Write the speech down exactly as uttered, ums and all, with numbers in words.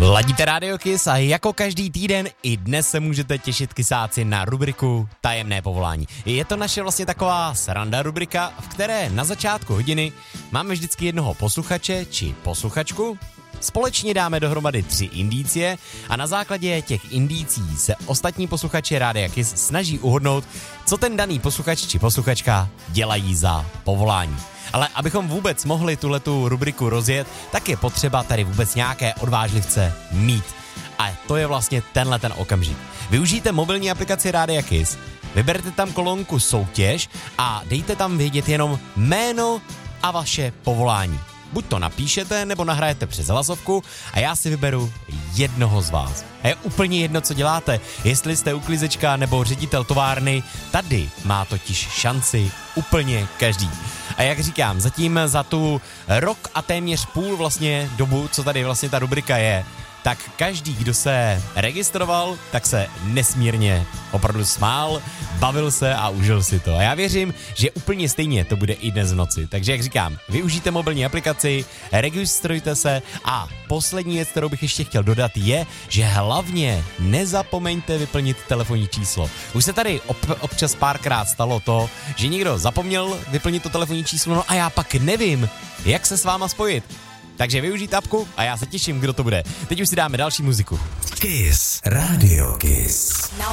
Ladíte Radio Kiss a jako každý týden i dnes se můžete těšit kysáci na rubriku Tajemné povolání. Je to naše vlastně taková sranda rubrika, v které na začátku hodiny máme vždycky jednoho posluchače či posluchačku. Společně dáme dohromady tři indicie a na základě těch indicí se ostatní posluchači Rádia Kiss snaží uhodnout, co ten daný posluchač či posluchačka dělají za povolání. Ale abychom vůbec mohli tuhletu rubriku rozjet, tak je potřeba tady vůbec nějaké odvážlivce mít. A to je vlastně tenhle ten okamžik. Využijte mobilní aplikaci Rádia Kiss, vyberte tam kolonku soutěž a dejte tam vědět jenom jméno a vaše povolání. Buď to napíšete, nebo nahrajete přes hlasovku a já si vyberu jednoho z vás. A je úplně jedno, co děláte, jestli jste uklízečka nebo ředitel továrny, tady má totiž šanci úplně každý. A jak říkám, zatím za tu rok a téměř půl vlastně dobu, co tady vlastně ta rubrika je, tak každý, kdo se registroval, tak se nesmírně opravdu smál, bavil se a užil si to. A já věřím, že úplně stejně to bude i dnes v noci. Takže jak říkám, využijte mobilní aplikaci, registrujte se a poslední věc, kterou bych ještě chtěl dodat, je, že hlavně nezapomeňte vyplnit telefonní číslo. Už se tady ob- občas párkrát stalo to, že někdo zapomněl vyplnit to telefonní číslo, no a já pak nevím, jak se s váma spojit. Takže využijte apku a já se těším, kdo to bude. Teď už si dáme další muziku. Kiss. Radio Kiss.